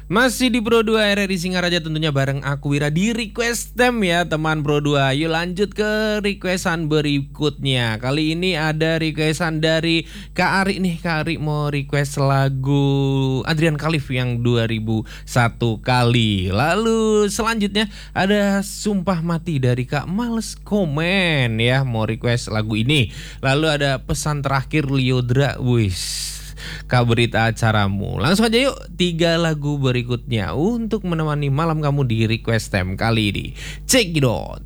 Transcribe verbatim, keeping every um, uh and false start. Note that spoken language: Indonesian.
Masih di Pro dua R R I Singaraja tentunya bareng aku Wira di Request Time ya teman Pro dua. Yuk lanjut ke requestan berikutnya. Kali ini ada requestan dari Kak Ari nih. Kak Ari mau request lagu Adrian Khalif yang dua ribu satu kali. Lalu selanjutnya ada Sumpah Mati dari Kak Males Komen ya, mau request lagu ini. Lalu ada pesan terakhir Liodra. Wis, Kak, berita acaramu. Langsung aja yuk, tiga lagu berikutnya untuk menemani malam kamu di Request Time kali ini. Check it out.